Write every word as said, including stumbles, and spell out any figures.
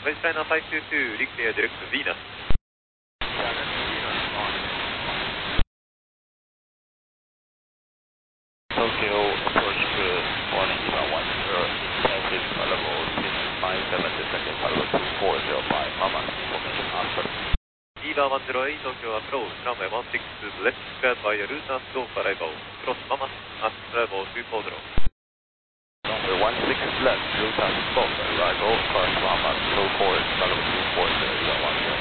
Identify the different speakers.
Speaker 1: West China five two two, declare direct to Venus.
Speaker 2: Tokyo approach good, warning Eva one zero, passive level six five seven, descending level two four zero five, Mama, formation after.
Speaker 1: Eva one zero eight, Tokyo approach, runway one six left, cleared by your route and go for arrival. Cross Mama, at level two four zero.
Speaker 2: Runway one six left, route and stop, arrival, cross Mama, two four, level two four zero, Eva one zero.